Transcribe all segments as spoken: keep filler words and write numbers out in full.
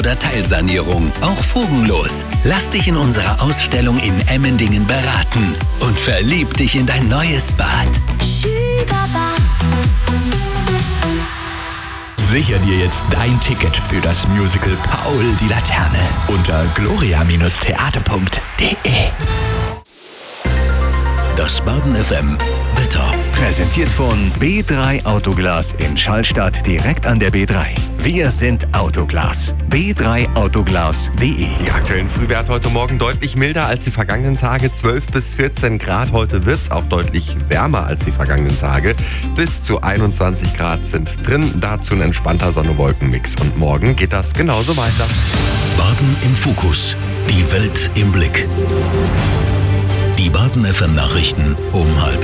oder Teilsanierung, auch fugenlos. Lass dich in unserer Ausstellung in Emmendingen beraten und verlieb dich in dein neues Bad. Sicher dir jetzt dein Ticket für das Musical Paul die Laterne unter gloria Bindestrich theater punkt de. Das Baden F M Wetter. Präsentiert von B drei Autoglas in Schallstadt direkt an der B drei. Wir sind Autoglas. B drei Autoglas punkt de. Die aktuellen Frühwerte heute Morgen deutlich milder als die vergangenen Tage. zwölf bis vierzehn Grad. Heute wird es auch deutlich wärmer als die vergangenen Tage. Bis zu einundzwanzig Grad sind drin. Dazu ein entspannter Sonne-Wolken-Mix. Und morgen geht das genauso weiter. Baden im Fokus. Die Welt im Blick. Die Baden F M Nachrichten um halb.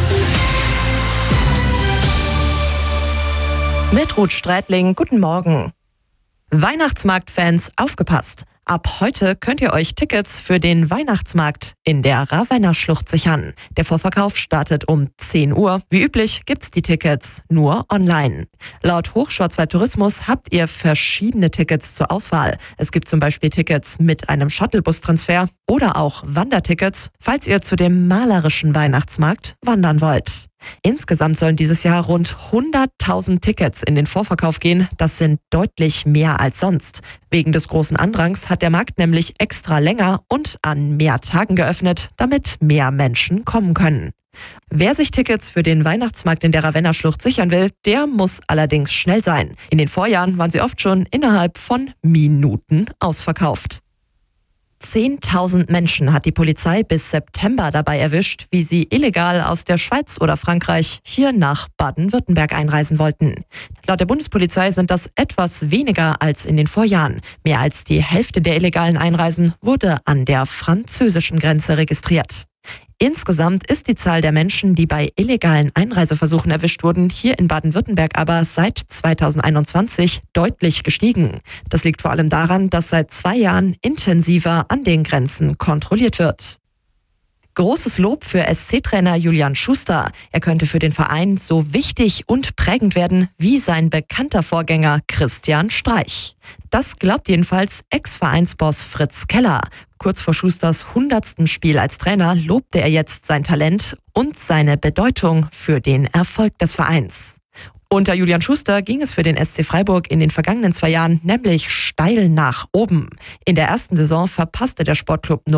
Mit Ruth Strätling, guten Morgen. Weihnachtsmarktfans, aufgepasst! Ab heute könnt ihr euch Tickets für den Weihnachtsmarkt in der Ravenna-Schlucht sichern. Der Vorverkauf startet um zehn Uhr. Wie üblich gibt's die Tickets nur online. Laut Hochschwarzwald-Tourismus habt ihr verschiedene Tickets zur Auswahl. Es gibt zum Beispiel Tickets mit einem Shuttlebus-Transfer oder auch Wandertickets, falls ihr zu dem malerischen Weihnachtsmarkt wandern wollt. Insgesamt sollen dieses Jahr rund hunderttausend Tickets in den Vorverkauf gehen. Das sind deutlich mehr als sonst. Wegen des großen Andrangs hat der Markt nämlich extra länger und an mehr Tagen geöffnet, damit mehr Menschen kommen können. Wer sich Tickets für den Weihnachtsmarkt in der Ravenna-Schlucht sichern will, der muss allerdings schnell sein. In den Vorjahren waren sie oft schon innerhalb von Minuten ausverkauft. zehntausend Menschen hat die Polizei bis September dabei erwischt, wie sie illegal aus der Schweiz oder Frankreich hier nach Baden-Württemberg einreisen wollten. Laut der Bundespolizei sind das etwas weniger als in den Vorjahren. Mehr als die Hälfte der illegalen Einreisen wurde an der französischen Grenze registriert. Insgesamt ist die Zahl der Menschen, die bei illegalen Einreiseversuchen erwischt wurden, hier in Baden-Württemberg aber seit zweitausendeinundzwanzig deutlich gestiegen. Das liegt vor allem daran, dass seit zwei Jahren intensiver an den Grenzen kontrolliert wird. Großes Lob für S C-Trainer Julian Schuster. Er könnte für den Verein so wichtig und prägend werden wie sein bekannter Vorgänger Christian Streich. Das glaubt jedenfalls Ex-Vereinsboss Fritz Keller. Kurz vor Schusters hundertsten Spiel als Trainer lobte er jetzt sein Talent und seine Bedeutung für den Erfolg des Vereins. Unter Julian Schuster ging es für den S C Freiburg in den vergangenen zwei Jahren nämlich steil nach oben. In der ersten Saison verpasste der Sportclub nur